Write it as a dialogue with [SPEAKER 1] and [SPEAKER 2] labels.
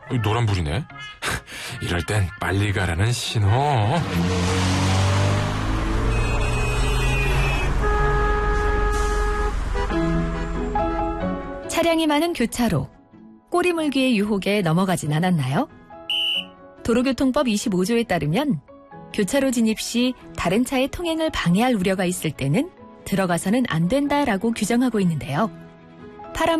[SPEAKER 1] 노란불이네. 이럴 땐 빨리 가라는 신호.
[SPEAKER 2] 차량이 많은 교차로. 꼬리물기의 유혹에 넘어가진 않았나요? 도로교통법 25조에 따르면 교차로 진입 시 다른 차의 통행을 방해할 우려가 있을 때는 들어가서는 안 된다라고 규정하고 있는데요.